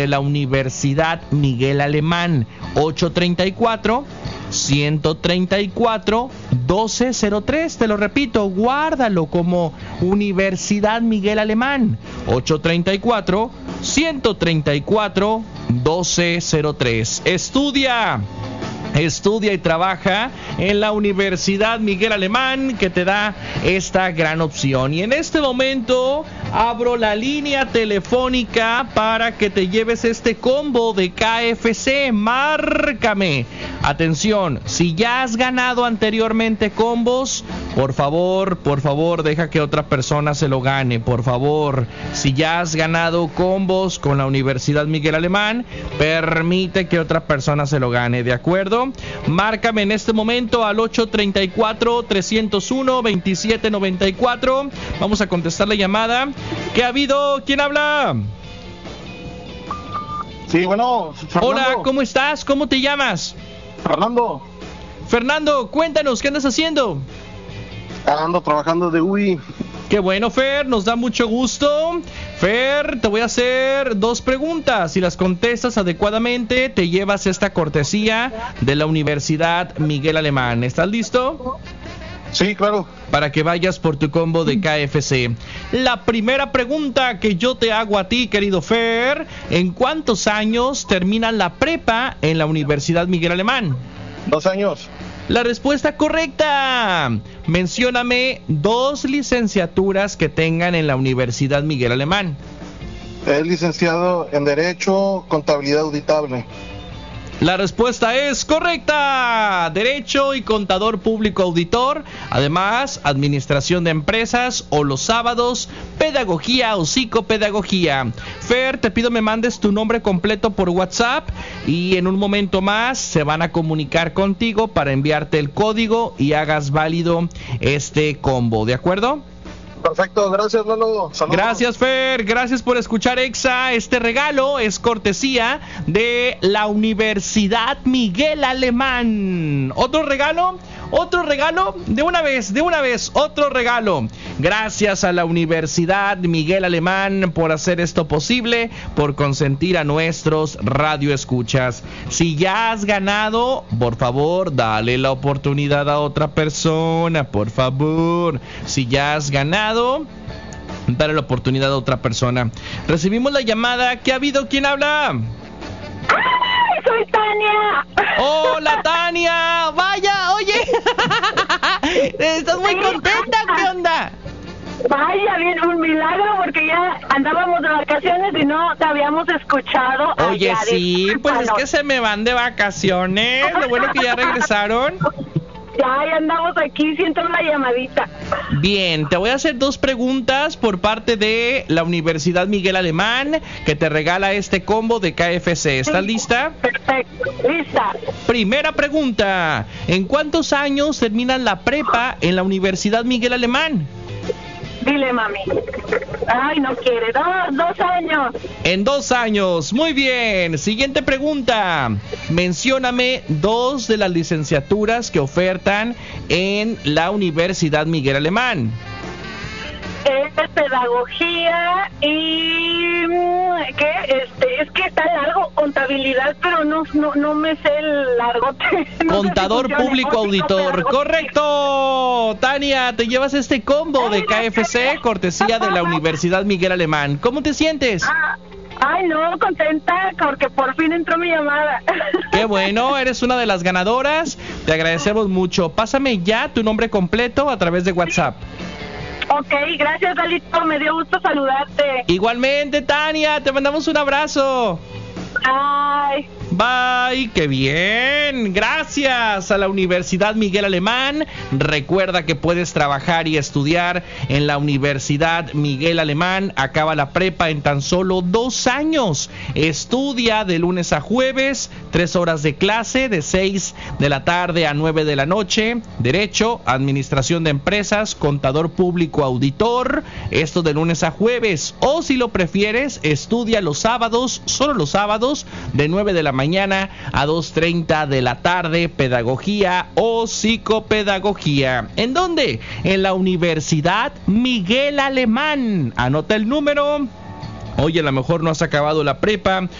de la Universidad Miguel Alemán. 834-134-1203. Te lo repito, guárdalo como Universidad Miguel Alemán. 834-134-1203. Estudia y trabaja en la Universidad Miguel Alemán, que te da esta gran opción. Y en este momento abro la línea telefónica para que te lleves este combo de KFC. Márcame. Atención, si ya has ganado anteriormente combos, por favor, deja que otra persona se lo gane. Por favor, si ya has ganado combos con la Universidad Miguel Alemán, permite que otra persona se lo gane, ¿de acuerdo? Márcame en este momento al 834-301-2794. Vamos a contestar la llamada. ¿Qué ha habido? ¿Quién habla? Sí, bueno, Fernando. Hola, ¿cómo estás? ¿Cómo te llamas? Fernando. Fernando, cuéntanos, ¿qué andas haciendo? Ando trabajando de UI. Qué bueno, Fer, nos da mucho gusto. Fer, te voy a hacer 2 preguntas. Si las contestas adecuadamente, te llevas esta cortesía de la Universidad Miguel Alemán. ¿Estás listo? Sí, claro. Para que vayas por tu combo de KFC. La primera pregunta que yo te hago a ti, querido Fer: ¿en cuántos años terminan la prepa en la Universidad Miguel Alemán? 2 años. La respuesta correcta. Mencióname 2 licenciaturas que tengan en la Universidad Miguel Alemán. Es licenciado en Derecho, Contabilidad Auditable. La respuesta es correcta. Derecho y Contador Público Auditor. Además, Administración de Empresas o los sábados, Pedagogía o Psicopedagogía. Fer, te pido me mandes tu nombre completo por WhatsApp y en un momento más se van a comunicar contigo para enviarte el código y hagas válido este combo, ¿de acuerdo? Perfecto, gracias, Lalo. Saludos. Gracias, Fer, gracias por escuchar EXA. Este regalo es cortesía de la Universidad Miguel Alemán. ¿Otro regalo? De una vez, otro regalo. Gracias a la Universidad Miguel Alemán por hacer esto posible, por consentir a nuestros radioescuchas. Si ya has ganado, por favor, dale la oportunidad a otra persona, por favor. Si ya has ganado, dale la oportunidad a otra persona. Recibimos la llamada. ¿Qué ha habido? ¿Quién habla? ¡Ay, soy Tania! ¡Hola, Tania! ¡Vaya, oye! ¿Estás muy contenta? ¿Qué onda? Vaya, bien, un milagro, porque ya andábamos de vacaciones y no te habíamos escuchado. Oye, sí, pues es que se me van de vacaciones. Lo bueno que ya regresaron. Ya andamos aquí, siento una llamadita. Bien, te voy a hacer 2 preguntas por parte de la Universidad Miguel Alemán, que te regala este combo de KFC. ¿Estás lista? Perfecto, lista. Primera pregunta: ¿en cuántos años terminan la prepa en la Universidad Miguel Alemán? Dile, mami. Ay, no quiere. 2 años. En 2 años. Muy bien. Siguiente pregunta. Mencióname 2 de las licenciaturas que ofertan en la Universidad Miguel Alemán. Es pedagogía y ¿qué? Es que está largo, contabilidad, pero no me sé el largote. Contador Público Auditor. Correcto. Tania, te llevas este combo de KFC, cortesía de la Universidad Miguel Alemán. ¿Cómo te sientes? Ay, no, contenta porque por fin entró mi llamada. Qué bueno, eres una de las ganadoras. Te agradecemos mucho. Pásame ya tu nombre completo a través de WhatsApp. Ok, gracias, Dalito, me dio gusto saludarte. Igualmente, Tania, te mandamos un abrazo. Bye. Bye, qué bien. Gracias a la Universidad Miguel Alemán. Recuerda que puedes trabajar y estudiar en la Universidad Miguel Alemán. Acaba la prepa en tan solo 2 años. Estudia de lunes a jueves, 3 horas de clase, de 6 de la tarde a 9 de la noche. Derecho, Administración de Empresas, Contador Público Auditor. Esto de lunes a jueves. O si lo prefieres, estudia los sábados, solo los sábados, de 9 de la mañana a 2:30 de la tarde, Pedagogía o Psicopedagogía. ¿En dónde? En la Universidad Miguel Alemán. Anota el número. Oye, a lo mejor no has acabado la prepa